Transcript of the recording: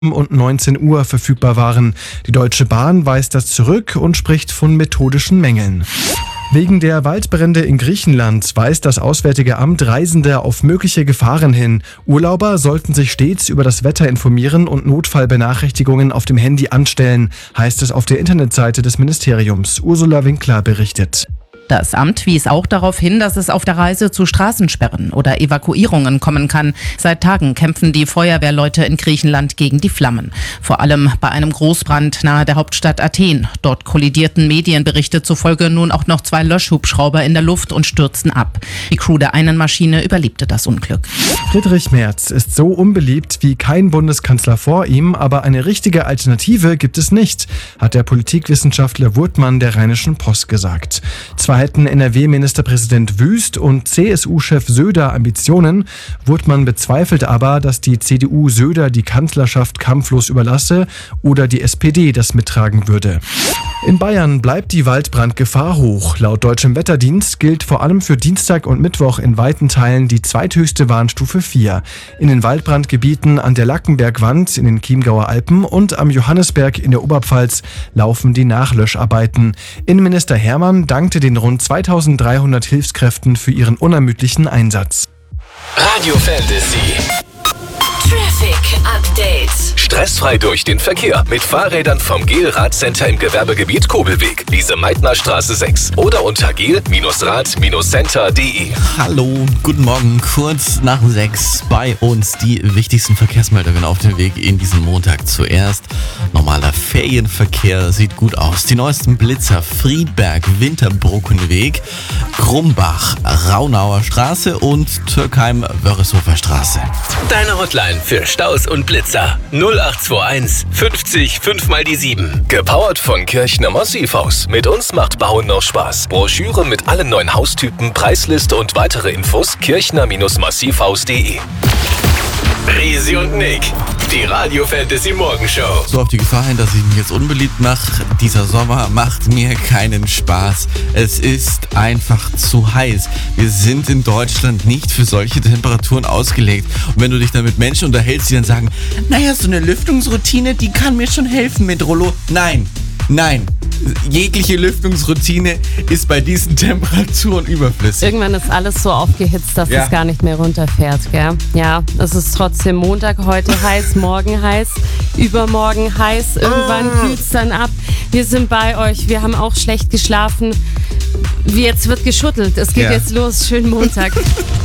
und 19 Uhr verfügbar waren. Die Deutsche Bahn weist das zurück und spricht von methodischen Mängeln. Wegen der Waldbrände in Griechenland weist das Auswärtige Amt Reisende auf mögliche Gefahren hin. Urlauber sollten sich stets über das Wetter informieren und Notfallbenachrichtigungen auf dem Handy anstellen, heißt es auf der Internetseite des Ministeriums. Ursula Winkler berichtet. Das Amt wies auch darauf hin, dass es auf der Reise zu Straßensperren oder Evakuierungen kommen kann. Seit Tagen kämpfen die Feuerwehrleute in Griechenland gegen die Flammen. Vor allem bei einem Großbrand nahe der Hauptstadt Athen. Dort kollidierten Medienberichte zufolge nun auch noch 2 Löschhubschrauber in der Luft und stürzten ab. Die Crew der einen Maschine überlebte das Unglück. Friedrich Merz ist so unbeliebt wie kein Bundeskanzler vor ihm, aber eine richtige Alternative gibt es nicht, hat der Politikwissenschaftler Wurtmann der Rheinischen Post gesagt. Zwar hätten NRW-Ministerpräsident Wüst und CSU-Chef Söder Ambitionen. Wurtmann bezweifelt aber, dass die CDU Söder die Kanzlerschaft kampflos überlasse oder die SPD das mittragen würde. In Bayern bleibt die Waldbrandgefahr hoch. Laut Deutschem Wetterdienst gilt vor allem für Dienstag und Mittwoch in weiten Teilen die zweithöchste Warnstufe 4. In den Waldbrandgebieten an der Lackenbergwand in den Chiemgauer Alpen und am Johannisberg in der Oberpfalz laufen die Nachlöscharbeiten. Innenminister Hermann dankte den rund 2300 Hilfskräften für ihren unermüdlichen Einsatz. Radio Fantasy. Traffic Update. Stressfrei durch den Verkehr mit Fahrrädern vom GEL-Radcenter im Gewerbegebiet Kobelweg, Lise-Meitner-Straße 6 oder unter gel-rad-center.de. Hallo, guten Morgen, kurz nach 6 bei uns die wichtigsten Verkehrsmeldungen auf dem Weg in diesen Montag. Zuerst normaler Ferienverkehr, sieht gut aus. Die neuesten Blitzer: Friedberg, Winterbrückenweg, Krumbach, Raunauer Straße und Türkheim-Wörreshofer Straße. Deine Hotline für Staus und Blitzer 0821 50 5 mal die 7. Gepowert von Kirchner Massivhaus. Mit uns macht Bauen noch Spaß. Broschüre mit allen neuen Haustypen, Preisliste und weitere Infos kirchner-massivhaus.de. Risi und Nick, die Radio Fantasy Morgenshow. So auf die Gefahr hin, dass ich mich jetzt unbeliebt mache. Dieser Sommer macht mir keinen Spaß. Es ist einfach zu heiß. Wir sind in Deutschland nicht für solche Temperaturen ausgelegt. Und wenn du dich dann mit Menschen unterhältst, die dann sagen, naja, so eine Lüftungsroutine, die kann mir schon helfen mit Rollo. Nein. Jegliche Lüftungsroutine ist bei diesen Temperaturen überflüssig. Irgendwann ist alles so aufgehitzt, dass es gar nicht mehr runterfährt, gell? Ja, es ist trotzdem Montag, heute heiß, morgen heiß, übermorgen heiß, irgendwann kühlt es dann ab. Wir sind bei euch, wir haben auch schlecht geschlafen. Jetzt wird geschuttelt, es geht jetzt los, schönen Montag.